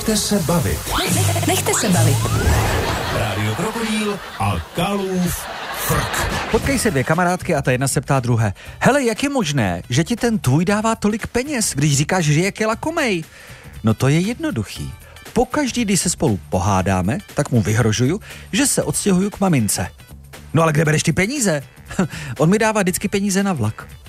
Nechte se bavit. Nechte se bavit. Rádio Krokodýl a Kalův frk. Potkají se dvě kamarádky a ta jedna se ptá druhé. Hele, jak je možné, že ti ten tvůj dává tolik peněz, když říkáš, že je lakomej? No to je jednoduchý. Pokaždý, když se spolu pohádáme, tak mu vyhrožuju, že se odstěhuju k mamince. No ale kde bereš ty peníze? On mi dává vždycky peníze na vlak.